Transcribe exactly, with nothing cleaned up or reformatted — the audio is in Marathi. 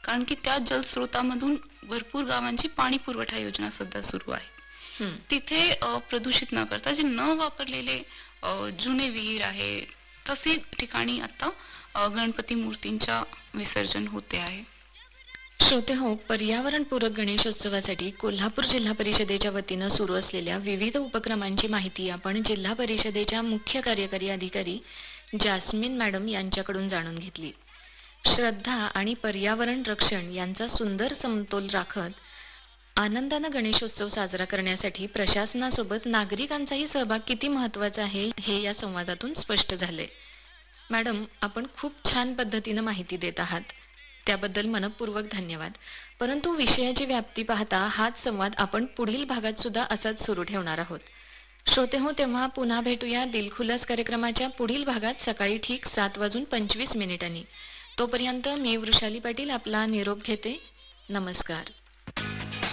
कारण की त्या जलस्रोतामधून भरपूर गावांची पाणी पुरवठा योजना सध्या सुरू आहे. हं. तिथे अ, प्रदूषित न करता जे न वापरलेले अ, जुने विहीर आहे तसे ठिकाणी आता अ, गणपती मूर्तींच्या विसर्जन होते आहे. श्रोते हो, पर्यावरणपूरक गणेशोत्सवासाठी कोल्हापूर जिल्हा परिषदेच्या वतीनं सुरू असलेल्या विविध उपक्रमांची माहिती आपण जिल्हा परिषदेच्या मुख्य कार्यकारी अधिकारी जास्मिन मॅडम यांच्याकडून जाणून घेतली. श्रद्धा आणि पर्यावरण रक्षण यांचा सुंदर समतोल राखत आनंदानं गणेशोत्सव साजरा करण्यासाठी प्रशासनासोबत नागरिकांचाही सहभाग किती महत्वाचा आहे हे या संवादातून स्पष्ट झाले. मॅडम, आपण खूप छान पद्धतीनं माहिती देत आहात, त्याबद्दल मनपूर्वक धन्यवाद. परंतु विषयाची व्याप्ती पाहता हाच संवाद आपण पुढील भागात सुद्धा असाच सुरू ठेवणार आहोत. श्रोते हो, तेव्हा पुन्हा भेटूया दिलखुलास कार्यक्रमाच्या पुढील भागात सकाळी ठीक सात वाजून पंचवीस मिनिटांनी. तोपर्यंत मी वृषाली पाटील आपला निरोप घेते. नमस्कार.